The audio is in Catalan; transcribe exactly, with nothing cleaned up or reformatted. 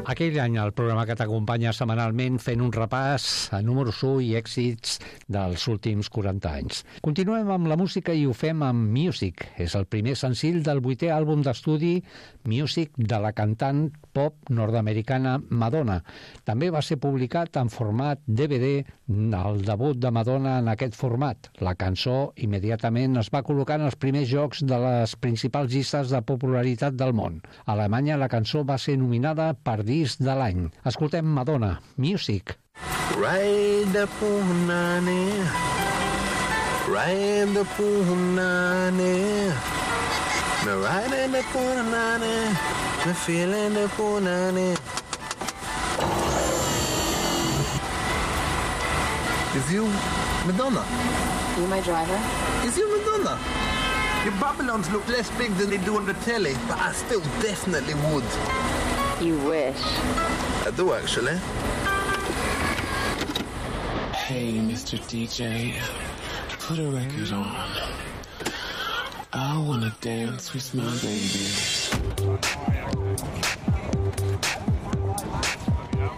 Aquell any el programa que t'acompanya setmanalment fent un repàs a números u i èxits dels últims quaranta anys. Continuem amb la música i ho fem amb Music. És el primer senzill del vuitè àlbum d'estudi Music de la cantant pop nord-americana Madonna. També va ser publicat en format D V D el debut de Madonna en aquest format. La cançó immediatament es va col·locar en els primers jocs de les principals llistes de popularitat del món. A Alemanya la cançó va ser nominada per disc de l'any. Escoltem Madonna, Music. Ride the punani, ride the punani, me riding the punani, me feeling the punani. Is you Madonna? You my driver? Is you Madonna? Your Babylons look less big than they do on the telly, but I still definitely would. You wish. I do, actually. Hey, Mister D J, put a record on. I wanna dance with my baby.